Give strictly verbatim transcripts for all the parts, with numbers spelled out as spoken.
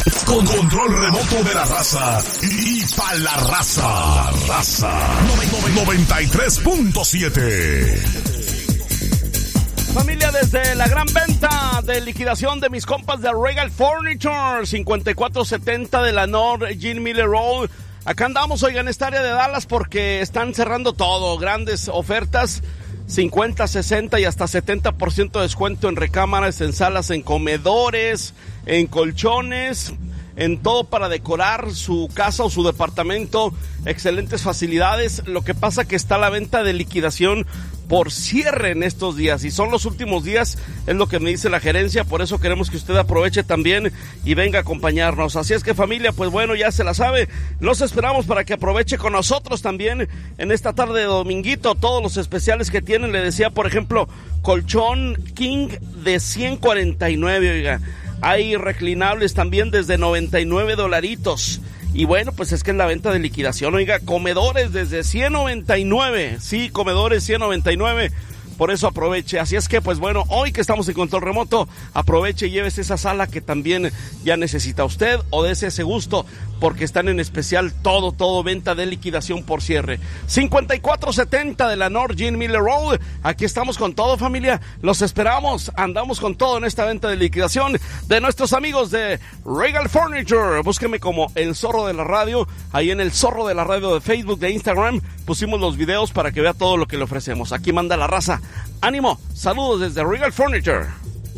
Con control remoto de la raza y pa' la raza. Raza noventa y tres punto siete. Familia, desde la gran venta de liquidación de mis compas de Regal Furniture, cincuenta y cuatro setenta de la North Gene Miller Road. Acá andamos, oigan, esta área de Dallas porque están cerrando todo. Grandes ofertas, cincuenta, sesenta y hasta setenta por ciento de descuento en recámaras, en salas, en comedores, en colchones, en todo para decorar su casa o su departamento. Excelentes facilidades. Lo que pasa que está la venta de liquidación por cierre en estos días y son los últimos días, es lo que me dice la gerencia. Por eso queremos que usted aproveche también y venga a acompañarnos. Así es que, familia, pues bueno, ya se la sabe, los esperamos para que aproveche con nosotros también en esta tarde de dominguito todos los especiales que tienen. Le decía, por ejemplo, colchón king de ciento cuarenta y nueve, oiga, hay reclinables también desde noventa y nueve dolaritos. Y bueno, pues es que es la venta de liquidación, oiga, comedores desde ciento noventa y nueve, sí, comedores ciento noventa y nueve, por eso aproveche. Así es que, pues bueno, hoy que estamos en control remoto, aproveche y llévese esa sala que también ya necesita usted, o dése ese gusto, porque están en especial todo, todo, venta de liquidación por cierre. cincuenta y cuatro setenta de la North Gene Miller Road, aquí estamos con todo, familia, los esperamos, andamos con todo en esta venta de liquidación de nuestros amigos de Regal Furniture. Búsqueme como El Zorro de la Radio, ahí en El Zorro de la Radio de Facebook, de Instagram, pusimos los videos para que vea todo lo que le ofrecemos. Aquí manda la raza. ¡Ánimo! Saludos desde Regal Furniture.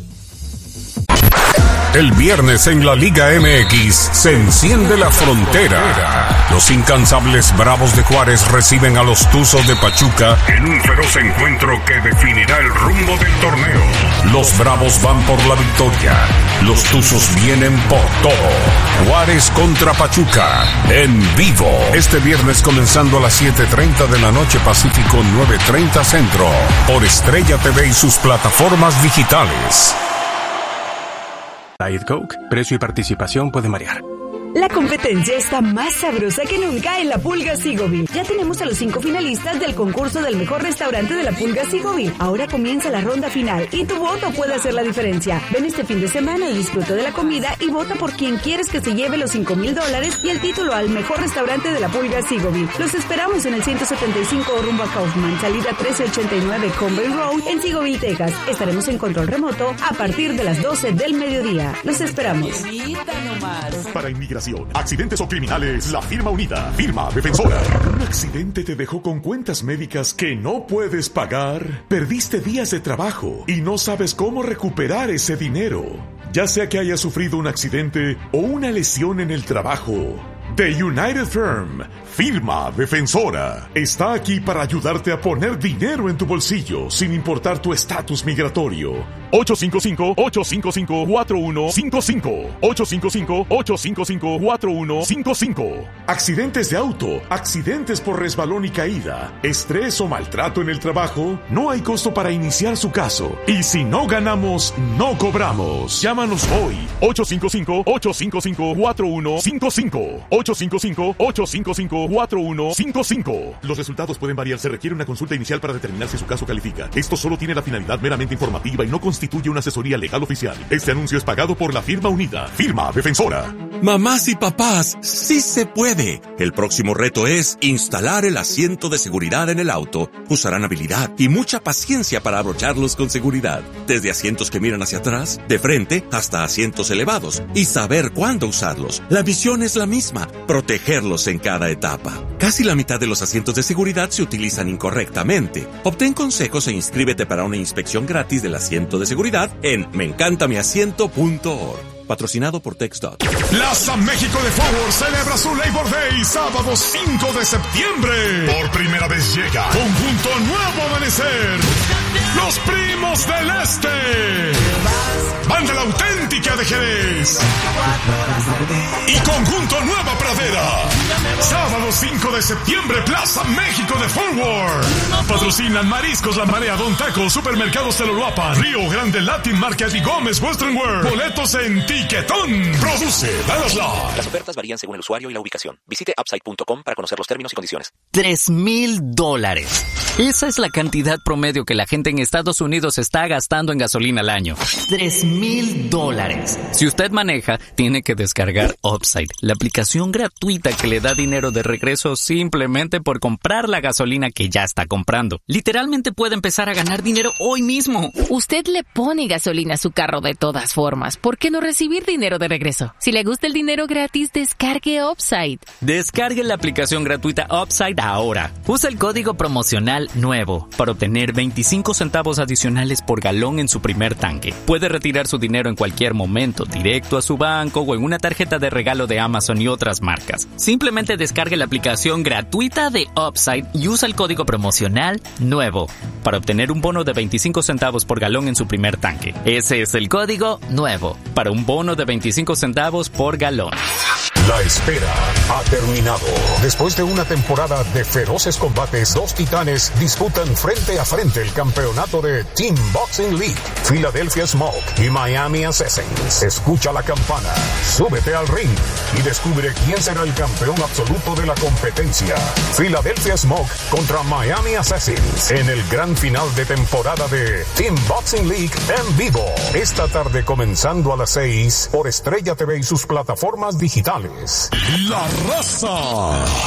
El viernes en la Liga M X se enciende la frontera. Los incansables Bravos de Juárez reciben a los Tuzos de Pachuca en un feroz encuentro que definirá el rumbo del torneo. Los Bravos van por la victoria. Los Tuzos vienen por todo. Juárez contra Pachuca en vivo. Este viernes comenzando a las siete treinta de la noche Pacífico, nueve treinta Centro. Por Estrella T V y sus plataformas digitales. Diet Coke, precio y participación puede variar. La competencia está más sabrosa que nunca en La Pulga Seagoville. Ya tenemos a los cinco finalistas del concurso del mejor restaurante de La Pulga Seagoville. Ahora comienza la ronda final y tu voto puede hacer la diferencia. Ven este fin de semana y disfruta de la comida y vota por quien quieres que se lleve los cinco mil dólares y el título al mejor restaurante de La Pulga Seagoville. Los esperamos en el ciento setenta y cinco rumbo a Kaufman, salida trece ochenta y nueve Conway Road en Seagoville, Texas. Estaremos en control remoto a partir de las doce del mediodía. Los esperamos. Para inmigración, accidentes o criminales, la firma unida, firma defensora. ¿Un accidente te dejó con cuentas médicas que no puedes pagar? ¿Perdiste días de trabajo y no sabes cómo recuperar ese dinero? Ya sea que hayas sufrido un accidente o una lesión en el trabajo, The United Firm, firma defensora, está aquí para ayudarte a poner dinero en tu bolsillo sin importar tu estatus migratorio. ocho cinco cinco, ocho cinco cinco, cuatro uno cinco cinco. ocho cinco cinco, ocho cinco cinco, cuatro uno cinco cinco. Accidentes de auto, accidentes por resbalón y caída, estrés o maltrato en el trabajo, no hay costo para iniciar su caso. Y si no ganamos, no cobramos. Llámanos hoy. ocho cinco cinco, ocho cinco cinco, cuatro uno cinco cinco. ocho cinco cinco, ocho cinco cinco, cuatro uno cinco cinco. Los resultados pueden variar. Se requiere una consulta inicial para determinar si su caso califica. Esto solo tiene la finalidad meramente informativa y no constituye una asesoría legal oficial. Este anuncio es pagado por la firma unida, firma defensora. Mamás y papás, sí se puede. El próximo reto es instalar el asiento de seguridad en el auto. Usarán habilidad y mucha paciencia para abrocharlos con seguridad. Desde asientos que miran hacia atrás, de frente, hasta asientos elevados. Y saber cuándo usarlos. La misión es la misma. Protegerlos en cada etapa. Casi la mitad de los asientos de seguridad se utilizan incorrectamente. Obtén consejos e inscríbete para una inspección gratis del asiento de seguridad en me encanta mi asiento punto org. Patrocinado por TexDot. Plaza México de Forward celebra su Labor Day sábado cinco de septiembre. Por primera vez llega Conjunto Nuevo Amanecer. Los Primos del Este. Banda La Auténtica de Jerez. Y Conjunto Nueva Pradera. Sábado cinco de septiembre, Plaza México de Forward. Patrocinan Mariscos La Marea, Don Taco, Supermercados Teloluapa, Río Grande Latin Market y Gómez Western Wear. Boletos en Tiquetón. Produce Dallas Live. Las ofertas varían según el usuario y la ubicación. Visite upside punto com para conocer los términos y condiciones. Tres mil dólares. Esa es la cantidad promedio que la gente en Estados Unidos está gastando en gasolina al año. Tres mil dólares. Si usted maneja, tiene que descargar Upside, la aplicación gratuita que le da dinero de regreso simplemente por comprar la gasolina que ya está comprando. Literalmente puede empezar a ganar dinero hoy mismo. Usted le pone gasolina a su carro de todas formas. ¿Por qué no recibir dinero de regreso? Si le gusta el dinero gratis, descargue Upside. Descargue la aplicación gratuita Upside ahora. Usa el código promocional nuevo para obtener veinticinco centavos adicionales por galón en su primer tanque. Puede retirar su dinero en cualquier momento, directo a su banco o en una tarjeta de regalo de Amazon y otras marcas. Simplemente descargue la aplicación gratuita de Upside y usa el código promocional nuevo para obtener un bono de veinticinco centavos por galón en su primer tanque. Ese es el código nuevo para un bono de veinticinco centavos por galón. La espera ha terminado. Después de una temporada de feroces combates, dos titanes disputan frente a frente el campeonato de Team Boxing League. Philadelphia Smoke y Miami Assassins. Escucha la campana, súbete al ring y descubre quién será el campeón absoluto de la competencia. Philadelphia Smoke contra Miami Assassins en el gran final de temporada de Team Boxing League en vivo. Esta tarde comenzando a las seis por Estrella T V y sus plataformas digitales. La raza